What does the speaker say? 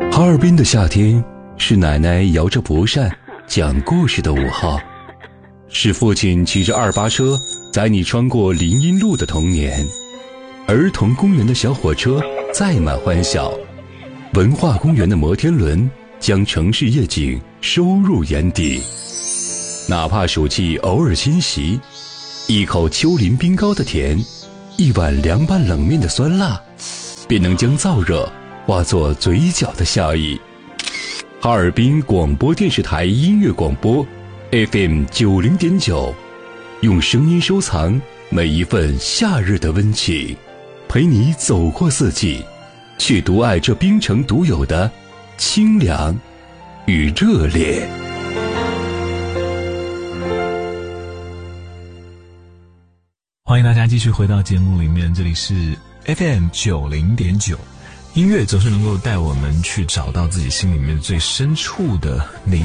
哈尔滨的夏天是奶奶摇着蒲扇讲故事的午后，是父亲骑着288车载你穿过林荫路的童年，儿童公园的小火车载满欢笑，文化公园的摩天轮将城市夜景收入眼底。哪怕暑气偶尔侵袭，一口丘陵冰糕的甜，一碗凉拌冷面的酸辣，便能将燥热化作嘴角的笑意。哈尔滨广播电视台音乐广播 FM90.9，用声音收藏每一份夏日的温情，陪你走过四季，去独爱这冰城独有的清凉与热烈。 欢迎大家继续回到节目里面，这里是 FM90.9，音乐总是能够带我们去找到自己心里面最深处的那一